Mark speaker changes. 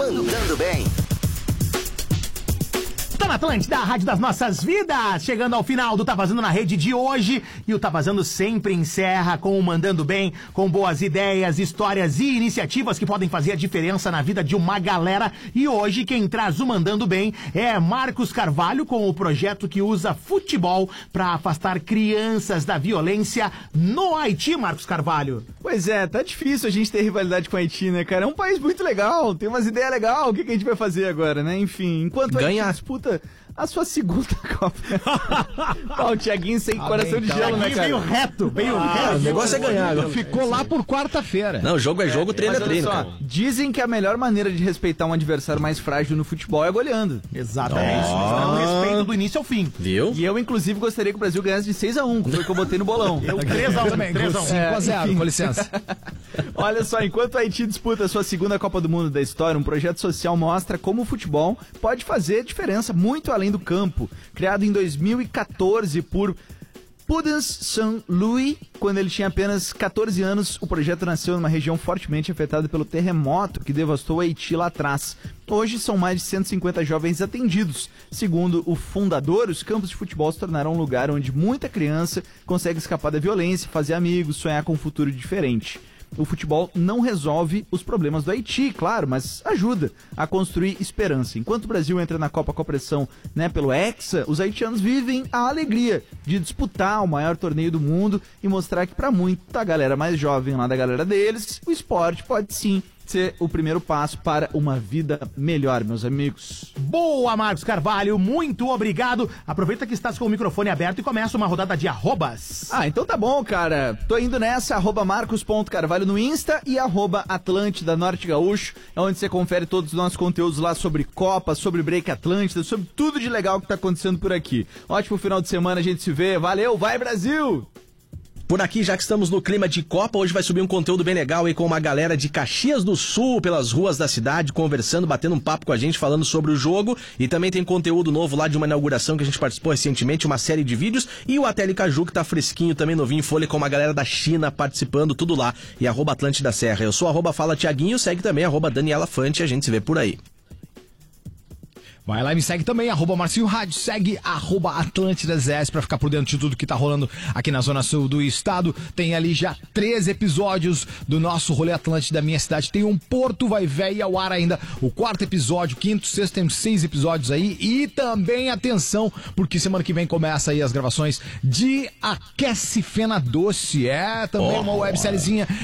Speaker 1: Mandando Bem.
Speaker 2: Tá na Atlântida, a rádio das nossas vidas, chegando ao final do Tá Vazando na Rede de hoje, e o Tá Vazando sempre encerra com o Mandando Bem, com boas ideias, histórias e iniciativas que podem fazer a diferença na vida de uma galera, e hoje quem traz o Mandando Bem é Marcos Carvalho, com o projeto que usa futebol para afastar crianças da violência no Haiti. Marcos Carvalho.
Speaker 3: Pois é, tá difícil a gente ter rivalidade com o Haiti, né, cara? É um país muito legal, tem umas ideias legais, o que a gente vai fazer agora, né? Enfim, enquanto a gente disputa a sua segunda Copa. O Thiaguinho sem coração de gelo, né, cara?
Speaker 2: Veio reto.
Speaker 4: O negócio é ganhar.
Speaker 5: Ficou lá por quarta-feira.
Speaker 4: Não, jogo é jogo, treino é treino.
Speaker 3: Só, dizem que a melhor maneira de respeitar um adversário mais frágil no futebol é goleando.
Speaker 2: Exatamente. Mostrando respeito do início ao fim.
Speaker 4: Viu?
Speaker 3: E eu, inclusive, gostaria que o Brasil ganhasse de 6-1, que foi o que eu botei no bolão.
Speaker 2: Eu 3x1
Speaker 5: também,
Speaker 2: 3x1.
Speaker 5: 5x0, com licença.
Speaker 3: Olha só, enquanto o Haiti disputa a sua segunda Copa do Mundo da história, um projeto social mostra como o futebol pode fazer diferença muito além do campo. Criado em 2014 por Prudence Saint-Louis, quando ele tinha apenas 14 anos, o projeto nasceu numa região fortemente afetada pelo terremoto que devastou o Haiti lá atrás. Hoje são mais de 150 jovens atendidos. Segundo o fundador, os campos de futebol se tornaram um lugar onde muita criança consegue escapar da violência, fazer amigos, sonhar com um futuro diferente. O futebol não resolve os problemas do Haiti, claro, mas ajuda a construir esperança. Enquanto o Brasil entra na Copa com a pressão, né, pelo Hexa, os haitianos vivem a alegria de disputar o maior torneio do mundo e mostrar que para muita galera mais jovem lá da galera deles, o esporte pode sim ser o primeiro passo para uma vida melhor, meus amigos.
Speaker 2: Boa, Marcos Carvalho, muito obrigado. Aproveita que estás com o microfone aberto e começa uma rodada de arrobas.
Speaker 3: Então tá bom, cara. Tô indo nessa, @marcos.carvalho no Insta e @Atlântida Norte Gaúcho, é onde você confere todos os nossos conteúdos lá sobre Copa, sobre Break Atlântida, sobre tudo de legal que tá acontecendo por aqui. Ótimo final de semana, a gente se vê. Valeu, vai Brasil!
Speaker 4: Por aqui, já que estamos no clima de Copa, hoje vai subir um conteúdo bem legal aí com uma galera de Caxias do Sul pelas ruas da cidade, conversando, batendo um papo com a gente, falando sobre o jogo. E também tem conteúdo novo lá de uma inauguração que a gente participou recentemente, uma série de vídeos. E o Ateli Caju, que tá fresquinho, também novinho em folha, com uma galera da China participando, tudo lá. E @Atlântida Serra. Eu sou @Fala Thiaguinho, segue também @Daniela Fante, a gente se vê por aí.
Speaker 5: Vai lá e me segue também, @Marcinho Rádio, segue @AtlântidaZS pra ficar por dentro de tudo que tá rolando aqui na Zona Sul do estado. Tem ali já 3 episódios do nosso Rolê Atlântida da minha cidade. Tem um Porto Vai Véia ao ar ainda, o 4º episódio, 5º, 6º, temos 6 episódios aí. E também, atenção, porque semana que vem começa aí as gravações de Aquece Fena Doce. Também uma websériezinha